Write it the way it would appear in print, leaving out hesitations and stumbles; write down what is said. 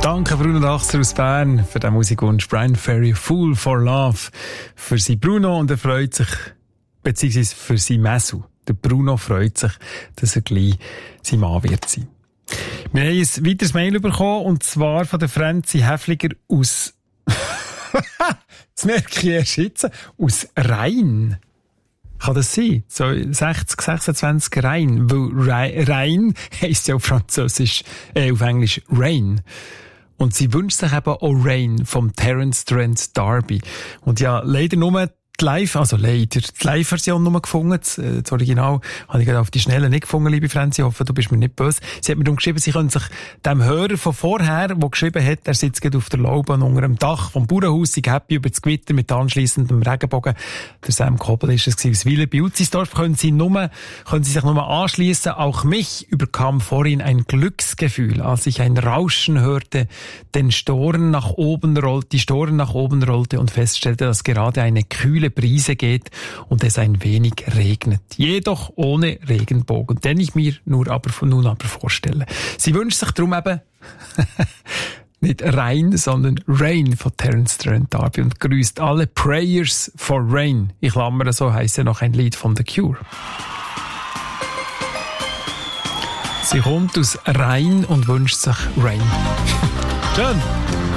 Danke Bruno Dachser aus Bern für den Musikwunsch. Brian Ferry, Fool for Love. Für sein Bruno, und er freut sich, beziehungsweise für sein Messu. Der Bruno freut sich, dass er gleich sein Mann wird sein. Wir haben ein weiteres Mail bekommen, und zwar von der Franzi Häfliger aus, das merke ich erst jetzt, aus Rhein. Kann das sein? So 60, 26 Rhein. Weil Rhein heisst ja auf Französisch, auf Englisch Rain. Und sie wünscht sich eben auch Rain vom Terence Trent D'Arby. Und ja, leider nur die Live-Version nur gefunden. Das Original habe ich gerade auf die Schnelle nicht gefunden, liebe Franzi. Ich hoffe, du bist mir nicht böse. Sie hat mir darum geschrieben, sie können sich dem Hörer von vorher, der geschrieben hat, er sitzt gerade auf der Laube unter dem Dach vom Bauernhaus, sei happy über das Gewitter mit anschliessendem Regenbogen. Der Sam Koppel ist es aus Wieler bei Utzisdorf. Können Sie sich nur anschliessen. Auch mich überkam vorhin ein Glücksgefühl, als ich ein Rauschen hörte, die Storen nach oben rollte und feststellte, dass gerade eine kühle Brise geht und es ein wenig regnet. Jedoch ohne Regenbogen, den ich mir nun aber vorstelle. Sie wünscht sich darum eben nicht Rain, sondern Rain von Terence Trent D'Arby und grüßt alle Prayers for Rain. Ich klammere, so heisst ja noch ein Lied von The Cure. Sie kommt aus Rhein und wünscht sich Rain. Schön!